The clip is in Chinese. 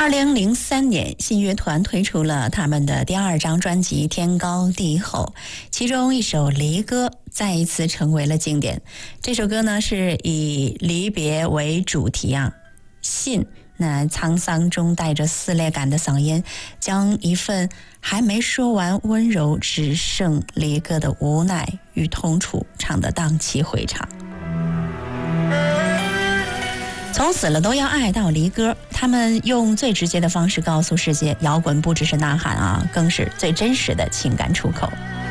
2003年，信乐团推出了他们的第2张专辑《天高地厚》，其中一首《离歌》再一次成为了经典。这首歌呢是以离别为主题啊，信那沧桑中带着撕裂感的嗓音，将一份还没说完温柔，只剩离歌的无奈与痛楚唱得荡气回肠。从死了都要爱到离歌，他们用最直接的方式告诉世界，摇滚不只是呐喊啊，更是最真实的情感出口。